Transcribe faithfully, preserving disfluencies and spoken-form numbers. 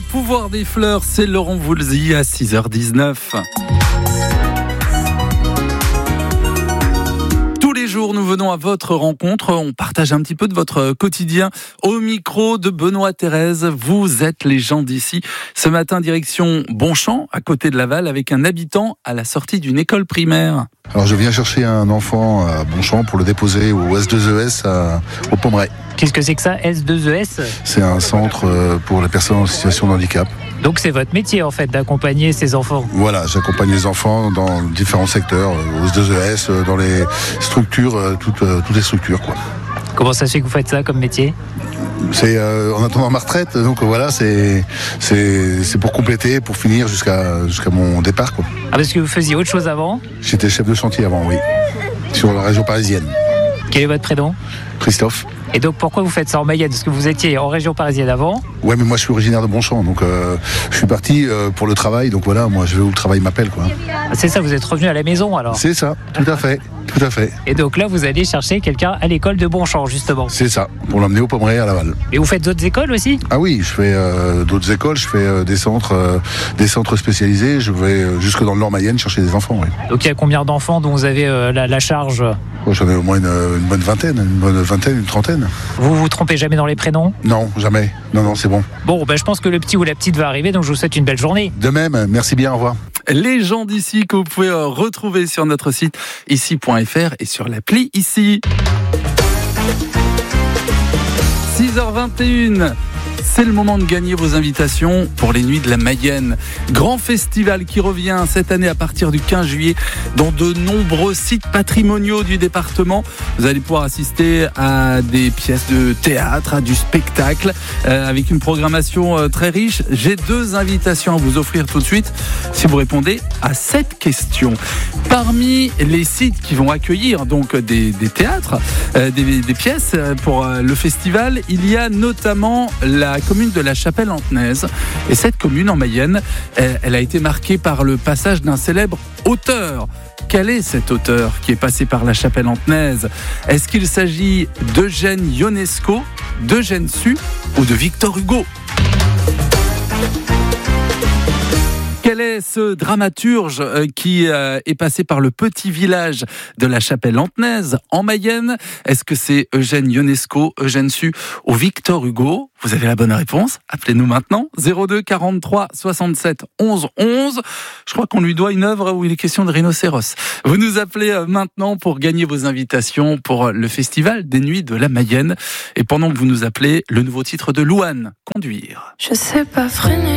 pouvoir des fleurs, c'est Laurent Voulzy à six heures dix-neuf. Tous les jours, nous venons à votre rencontre. On partage un petit peu de votre quotidien au micro de Benoît Thérèse. Vous êtes les gens d'ici. Ce matin, direction Bonchamp, à côté de Laval, avec un habitant à la sortie d'une école primaire. Alors, je viens chercher un enfant à Bonchamp pour le déposer au S deux E S à, au Pommeraye. Qu'est-ce que c'est que ça, S deux E S ? C'est un centre pour les personnes en situation de handicap. Donc c'est votre métier en fait d'accompagner ces enfants. Voilà, j'accompagne les enfants dans différents secteurs, au S deux E S, dans les structures, toutes, toutes les structures quoi. Comment ça se fait que vous faites ça comme métier ? C'est euh, en attendant ma retraite, donc voilà, c'est, c'est, c'est pour compléter, pour finir jusqu'à, jusqu'à mon départ quoi. Ah, parce que vous faisiez autre chose avant ? J'étais chef de chantier avant, oui, sur la région parisienne. Quel est votre prénom ? Christophe. Et donc pourquoi vous faites ça en Mayenne ? Parce que vous étiez en région parisienne avant ? Ouais, mais moi je suis originaire de Bonchamp, donc euh, je suis parti euh, pour le travail, donc voilà, moi je vais où le travail m'appelle quoi. Ah, c'est ça, vous êtes revenu à la maison alors ? C'est ça, tout à fait, tout à fait. Et donc là vous allez chercher quelqu'un à l'école de Bonchamp justement ? C'est ça, pour l'emmener au Pommeraye à Laval. Et vous faites d'autres écoles aussi ? Ah oui, je fais euh, d'autres écoles, je fais euh, des centres, euh, des centres spécialisés, je vais euh, jusque dans le Nord Mayenne chercher des enfants. Oui. Donc il y a combien d'enfants dont vous avez euh, la, la charge ? Oh, j'en ai au moins une, une bonne vingtaine, une bonne vingtaine, une trentaine. Vous vous trompez jamais dans les prénoms ? Non, jamais. Non, non, c'est bon. Bon, ben je pense que le petit ou la petite va arriver, donc je vous souhaite une belle journée. De même, merci bien, au revoir. Les gens d'ici que vous pouvez retrouver sur notre site ici point f r et sur l'appli Ici. six heures vingt et une. C'est le moment de gagner vos invitations pour les Nuits de la Mayenne. Grand festival qui revient cette année à partir du quinze juillet dans de nombreux sites patrimoniaux du département. Vous allez pouvoir assister à des pièces de théâtre, à du spectacle, euh, avec une programmation euh, très riche. J'ai deux invitations à vous offrir tout de suite si vous répondez à cette question. Parmi les sites qui vont accueillir donc des, des théâtres, euh, des, des pièces pour euh, le festival, il y a notamment la La commune de la Chapelle-Antenaise. Et cette commune en Mayenne, elle, elle a été marquée par le passage d'un célèbre auteur. Quel est cet auteur qui est passé par la Chapelle-Antenaise ? Est-ce qu'il s'agit d'Eugène Ionesco, d'Eugène Sue ou de Victor Hugo ? Quel est ce dramaturge qui est passé par le petit village de la Chapelle-Antenaise en Mayenne ? Est-ce que c'est Eugène Ionesco, Eugène Sue ou Victor Hugo ? Vous avez la bonne réponse. Appelez-nous maintenant. zéro deux quarante-trois soixante-sept onze onze. Je crois qu'on lui doit une œuvre où il est question de rhinocéros. Vous nous appelez maintenant pour gagner vos invitations pour le festival des Nuits de la Mayenne. Et pendant que vous nous appelez, le nouveau titre de Louane, Conduire. Je sais pas freiner.